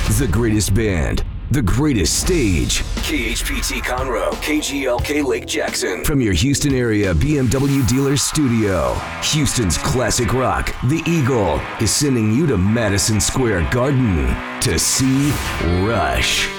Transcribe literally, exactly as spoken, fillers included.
The greatest band, the greatest stage. K H P T Conroe, K G L K Lake Jackson. From your Houston area B M W dealer studio, Houston's classic rock, The Eagle, is sending you to Madison Square Garden to see Rush.